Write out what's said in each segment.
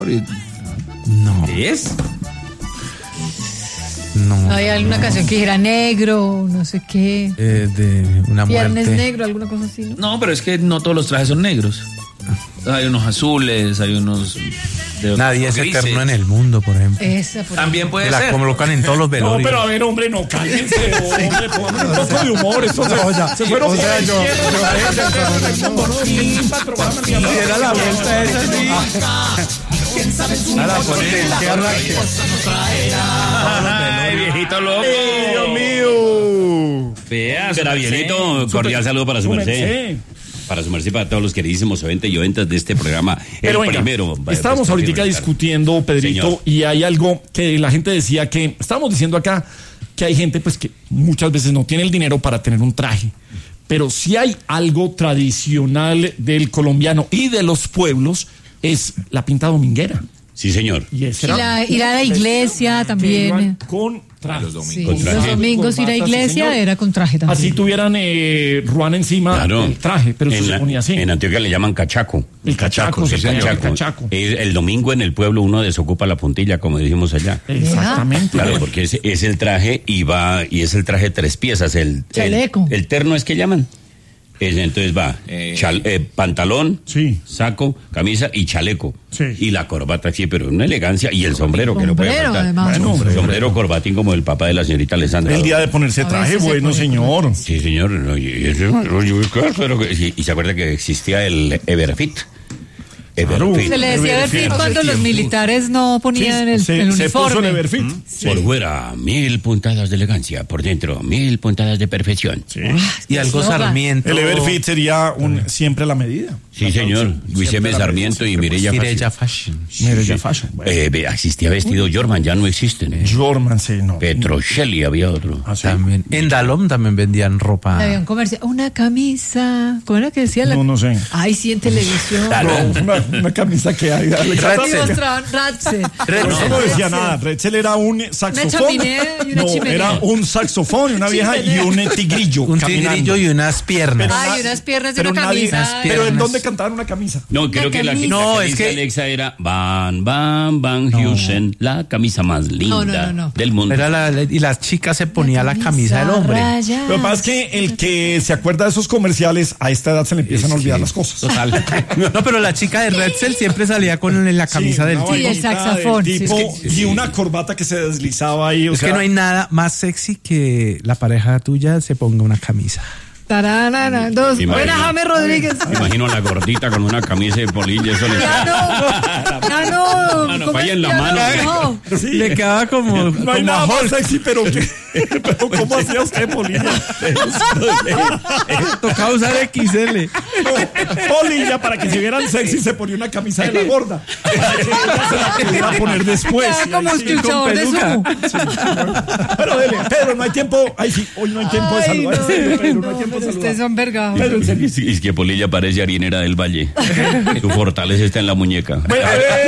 No. ¿Es? No. Hay alguna canción que era negro, no sé qué. De una Viernes muerte. negro, alguna cosa así, ¿no? No, pero es que no todos los trajes son negros. Hay unos azules, hay unos... Nadie es grises. eterno en el mundo, por ejemplo. Esa, por También ejemplo. puede Que la ser. colocan en todos los No, velorios. pero a ver, hombre, no, cállense, hombre, pongan un poco de humor. Esto se fueron por el cielo. Era la vuelta esa, sí. A la potencia arranque. Ay, viejito loco. Dios mío. Vea, Gravielito, cordial saludo para su merced. Para su merced y para todos los queridísimos oyentes y oyentas de este programa. Pero el venga, primero. estábamos ahorita discutiendo, Pedrito, Señor. y hay algo que la gente decía que, estábamos diciendo acá que hay gente pues que muchas veces no tiene el dinero para tener un traje, pero si hay algo tradicional del colombiano y de los pueblos es la pinta dominguera. Sí, señor. Y ese era Ir a la iglesia también. con traje. Sí, Con traje. los domingos ir a Corbata, sí, iglesia señor. era con traje también. Así tuvieran Ruan encima Claro. el traje, pero en se ponía así. En Antioquia le llaman cachaco. El cachaco, se ponía el cachaco. El domingo en el pueblo uno desocupa la puntilla, como decimos allá. Exactamente. Claro, porque es el traje y es el traje de 3 piezas. Chaleco. El terno es que llaman. Entonces va pantalón, Sí. saco, camisa y chaleco. Sí. Y la corbata, sí, pero una elegancia. Y el sombrero, que no puede Sombrero, faltar. además. Bueno, hombre. Sombrero corbatín como el papá de la señorita Alessandra. El día de ponerse A traje, veces se bueno, pone señor. Sí, señor. No, y se acuerda que existía el Everfit. Everfit. Se le decía Everfit cuando los militares no ponían el se puso uniforme. el Everfit. Sí. Por fuera, 1000 puntadas de elegancia. Por dentro, 1000 puntadas de perfección. Sí, Y algo Eslogan. Sarmiento. El Everfit sería siempre la medida. señor. Luis M. Sarmiento y Mireya Mireya Fashion. Fashion. Mireya Fashion. Bueno. Existía vestido Jorman, ya no existen. Jorman, sí, no. Petrocelli había otro. Ah, sí. También. En Dalom también vendían ropa. Había un comercial, una camisa. ¿Cómo era que decía? No sé. Ay, sí, en televisión. No, una camisa que hay. Y mostraban Ratzel. Pero eso no decía nada. Retzel era un saxofón. chimenea y una no, chimenea. era un saxofón, una vieja y un tigrillo. Un caminando. tigrillo y unas piernas. Ay, unas piernas de Pero una nadie- camisa. Pero ¿en piernas. dónde cantaban una camisa? No, creo que la camisa. No, camisa es que- Alexa era Van Heusen, la camisa más linda No. del mundo. Y las chicas se ponía la camisa del hombre. rayas. Lo que pasa es que el que se acuerda de esos comerciales, a esta edad se le empiezan a olvidar las cosas. Total. No, pero la chica de Redzel siempre salía con la camisa del una tipo. Sí, el vainita saxofón, del sí, tipo, es y una corbata que se deslizaba ahí. O Es sea, que no hay nada más sexy que la pareja tuya se ponga una camisa. Tararara, dos. Me Buena, imagino- James Rodríguez. Me imagino a la gordita con una camisa de polilla, eso le Ya no. Mano, vaya en la mano. No. sí, Le quedaba como, no hay como nada a más Hulk. sexy, pero ¿cómo hacía usted, Polilla? Tocaba usar XL. Polilla, para que se vieran sexy, se ponía una camisa de la gorda. Para que ella se la pudiera poner después. Ya como Y ahí sí, escuchador de sumo. Pero dele, Pedro, no hay tiempo. Ay, sí, hoy no hay tiempo de saludar. En serio, Pedro, no hay tiempo de Ustedes saludar. son vergados. Pedro, en serio. Es que Polilla parece harinera del Valle. Su fortaleza está en la muñeca. Bueno,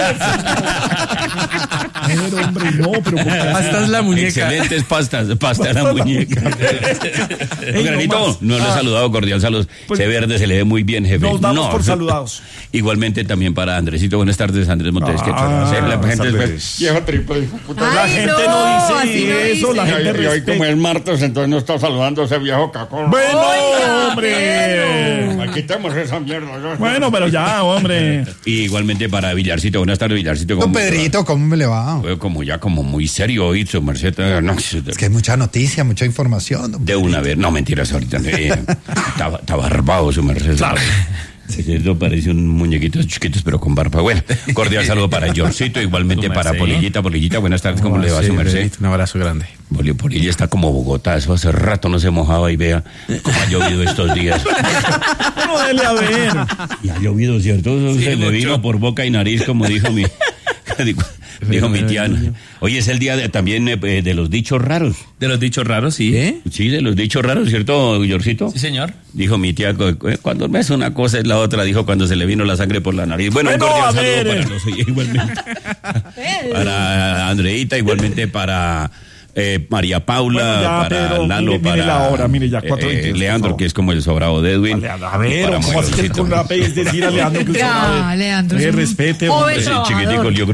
Pedro, hombre, no, pero ¿cómo Hasta es la muñeca. Excelentes pasta en la muñeca. Granito, no le he saludado, cordial saludos. Pues- Se verde, se le ve muy bien, jefe. Nos damos No, por saludados. Igualmente también para Andresito. Buenas tardes, Andrés Montes. ¿Qué tal? La gente tardes. viejo triple, hijo de puta. La Ay, gente no, no así no dice eso, dice. la gente Y hoy como respeta. es martes, entonces no está saludando a ese viejo cacón. Bueno, Oiga, hombre. Quitemos esa mierda. Bueno, pero ya, hombre. Y igualmente para Villarcito. Buenas tardes, Villarcito. Don Pedrito, ¿cómo me le va? Fue como muy serio hoy, su merced. No, Es que hay mucha noticia, mucha información. don de una vez. No, mentiras, ahorita. Está barbado, su merced. Claro. Esto parece un muñequito chiquitos, pero con barba. Bueno, cordial saludo para Georgito, igualmente Tu para merced. Polillita. Polillita, buenas tardes, ¿cómo le va Sí, su merced? Pedrito, un abrazo grande. Polilla está como Bogotá, eso hace rato no se mojaba y vea cómo ha llovido estos días. No, dele a ver. Y ha llovido, ¿cierto? Eso se le mucho. vino por boca y nariz, como dijo dijo mi tía. Hoy es el día también de los dichos raros. De los dichos raros, sí. ¿Eh? Sí, de los dichos raros, ¿cierto, Georgito? Sí, señor. Dijo mi tía, cuando me hace una cosa es la otra, dijo cuando se le vino la sangre por la nariz. Bueno, un Bueno, cordial a ver. saludo para los igualmente. Para Andreita, igualmente para María Paula, Bueno, ya, para Pedro, Lalo, mire para la hora, mire, ya 4:22, Leandro, por favor. que es como el sobrado de Edwin. A ver, Para ¿cómo así que Mayorcito. con la es decir a Leandro que Ya, Leandro es un respete, joven hombre. Ese chiquitico, trabajador. yo